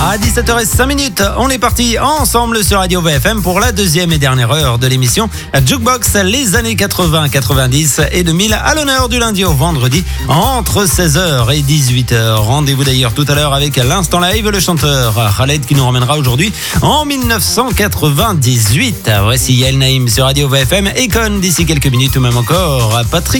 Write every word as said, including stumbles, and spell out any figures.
À dix-sept heures zéro cinq, on est parti ensemble sur Radio V F M pour la deuxième et dernière heure de l'émission Jukebox, les années quatre-vingts, quatre-vingt-dix et deux mille à l'honneur du lundi au vendredi entre seize heures et dix-huit heures. Rendez-vous d'ailleurs tout à l'heure avec l'instant live, le chanteur Khaled qui nous ramènera aujourd'hui en dix-neuf cent quatre-vingt-dix-huit. Voici Yael Naïm sur Radio V F M et Con d'ici quelques minutes ou même encore Patrick.